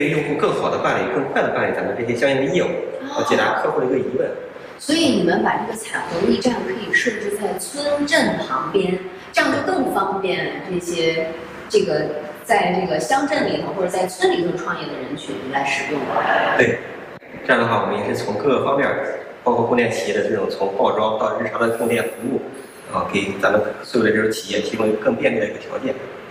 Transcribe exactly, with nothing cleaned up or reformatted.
为用户更好的办理、更快的办理咱们这些相应的业务，啊，解答客户的一个疑问。 所以你们把这个彩虹驿站可以设置在村镇旁边，这样就更方便这些这个在这个乡镇里头或者在村里头创业的人群来使用了。 对，这样的话，我们也是从各个方面，包括供电企业的这种从报装到日常的供电服务，啊，给咱们所有的这种企业提供一个更便利的一个条件。